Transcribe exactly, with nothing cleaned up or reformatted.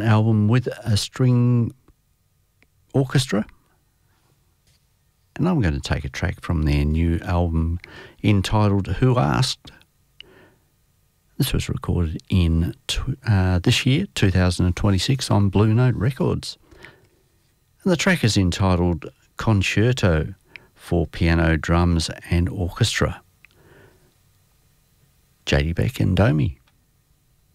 an album with a string orchestra. And I'm going to take a track from their new album entitled Who Asked? This was recorded in uh, this year, two thousand twenty-six, on Blue Note Records. And the track is entitled Concerto for Piano, Drums and Orchestra. J D Beck and Domi.